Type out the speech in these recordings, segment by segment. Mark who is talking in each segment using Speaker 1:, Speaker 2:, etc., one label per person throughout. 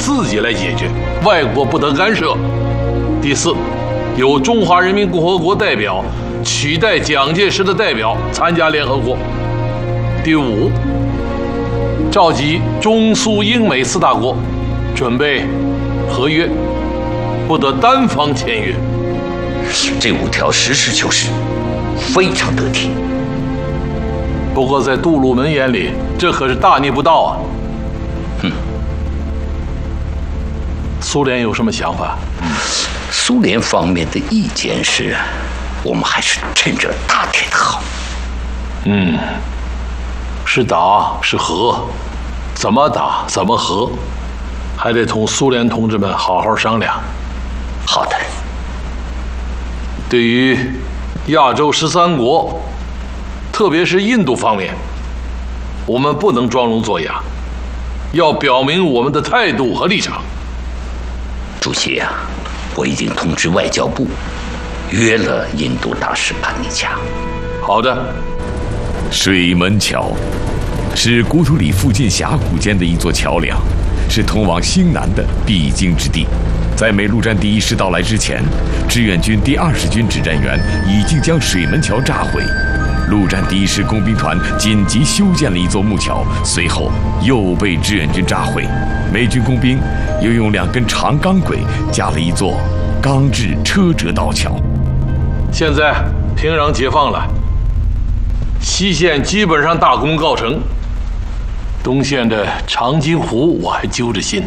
Speaker 1: 自己来解决，外国不得干涉。第四，由中华人民共和国代表取代蒋介石的代表参加联合国。第五，召集中苏英美4大国，准备合约，不得单方签约。
Speaker 2: 这5条实事求是，非常得体。
Speaker 1: 不过在杜鲁门眼里，这可是大逆不道啊！苏联有什么想法？
Speaker 2: 苏联方面的意见是，我们还是趁热打铁的好。
Speaker 1: 是打是和，怎么打怎么和，还得同苏联同志们好好商量。
Speaker 2: 好的。
Speaker 1: 对于亚洲13国，特别是印度方面，我们不能装聋作哑，要表明我们的态度和立场。
Speaker 2: 主席啊，我已经通知外交部，约了印度大使潘尼加。
Speaker 1: 好的。
Speaker 3: 水门桥是古土里附近峡谷间的一座桥梁，是通往兴南的必经之地。在美陆战第1师到来之前，志愿军第20军指战员已经将水门桥炸毁。陆战第1师工兵团紧急修建了一座木桥，随后又被志愿军炸毁。美军工兵又用2根长钢轨架了一座钢制车辙道桥。
Speaker 1: 现在平壤解放了，西线基本上大功告成，东线的长津湖我还揪着心。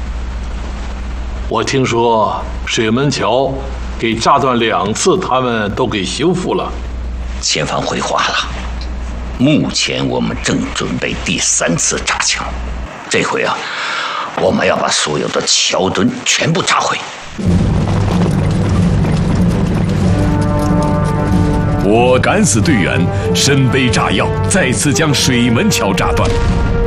Speaker 1: 我听说水门桥给炸断2次，他们都给修复了。
Speaker 2: 前方回话了，目前我们正准备第3次炸桥，这回啊，我们要把所有的桥墩全部炸毁。
Speaker 3: 我敢死队员身背炸药，再次将水门桥炸断。